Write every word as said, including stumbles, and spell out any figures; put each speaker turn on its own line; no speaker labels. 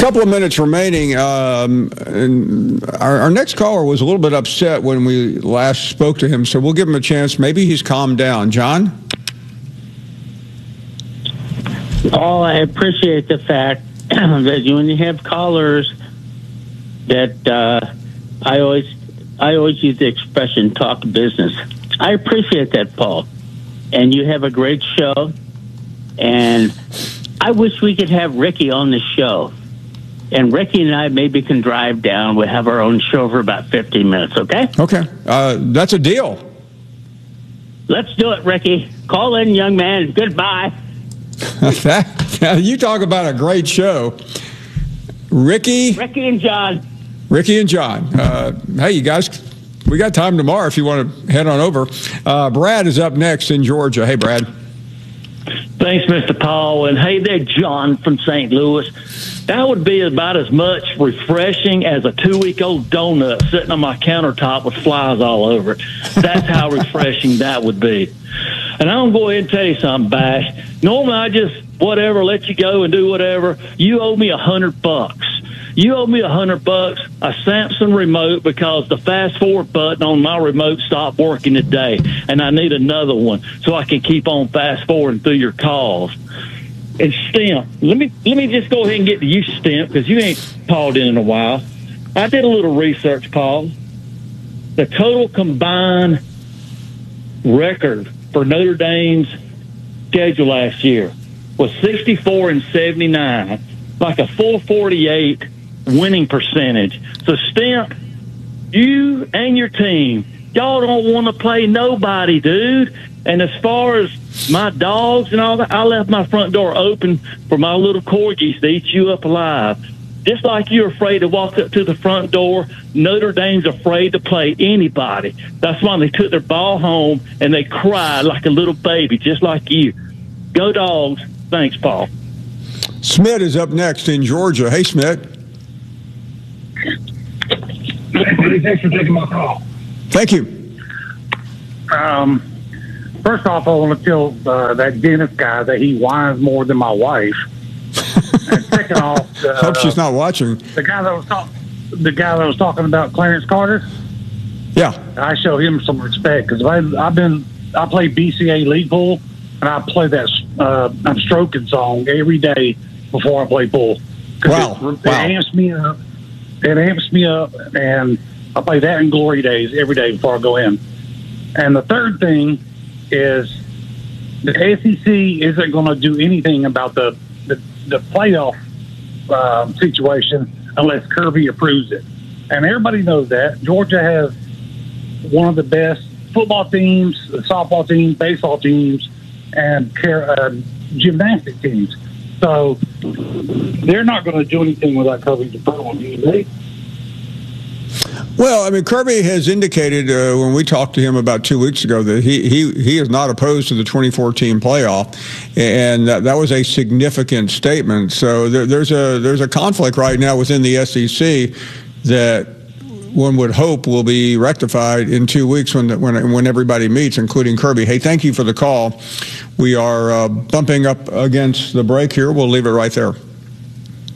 couple of minutes remaining. Um, and our, our next caller was a little bit upset when we last spoke to him, so we'll give him a chance. Maybe he's calmed down. John?
Oh, I appreciate the fact that when you have callers that uh, I always I always use the expression talk business. I appreciate that, Paul. And you have a great show. And I wish we could have Ricky on the show. And Ricky and I maybe can drive down. We'll have our own show for about fifteen minutes, okay?
Okay. Uh, that's a deal.
Let's do it, Ricky. Call in, young man. Goodbye.
that, you talk about a great show. Ricky.
Ricky and John.
Ricky and John. Uh, hey, you guys, we got time tomorrow if you want to head on over. Uh, Brad is up next in Georgia. Hey, Brad.
Thanks, Mister Paul. And hey there, John from Saint Louis. That would be about as much refreshing as a two-week-old donut sitting on my countertop with flies all over it. That's how refreshing that would be. And I'm going to go ahead and tell you something, Bash. Normally, I just, whatever, let you go and do whatever. You owe me a hundred bucks. You owe me a hundred bucks, a Samsung remote, because the fast forward button on my remote stopped working today, and I need another one so I can keep on fast forwarding through your calls. And Stimp, let me let me just go ahead and get to you, Stimp, because you ain't called in in a while. I did a little research, Paul. The total combined record for Notre Dame's schedule last year was sixty-four and seventy-nine, like a four forty-eight winning percentage. So, Stimp, you and your team, y'all don't want to play nobody, dude. And as far as my dogs and all that, I left my front door open for my little corgis to eat you up alive. Just like you're afraid to walk up to the front door, Notre Dame's afraid to play anybody. That's why they took their ball home and they cried like a little baby, just like you. Go Dogs. Thanks, Paul.
Smith is up next in Georgia. Hey, Smith.
Thanks for taking my call.
Thank you.
Um, first off, I want to tell uh, that dentist guy that he whines more than my wife. And second off, uh,
hope she's not watching.
The guy that was talk- the guy that was talking about Clarence Carter.
Yeah,
I show him some respect because I've been I play B C A league pool and I play that uh, I'm stroking song every day before I play pool.
Wow,
it,
wow.
it amps me up. It amps me up, and I play that in glory days every day before I go in. And the third thing is the S E C isn't going to do anything about the the, the playoff uh, situation unless Kirby approves it. And everybody knows that. Georgia has one of the best football teams, softball teams, baseball teams, and uh, gymnastic teams. So they're not going to do anything without Kirby's approval, do they?
Well, I mean, Kirby has indicated uh, when we talked to him about two weeks ago that he he he is not opposed to the twenty fourteen playoff, and that, that was a significant statement. So there, there's a there's a conflict right now within the S E C that one would hope will be rectified in two weeks when the, when when everybody meets, including Kirby. Hey, thank you for the call. We are uh, bumping up against the break here. We'll leave it right there.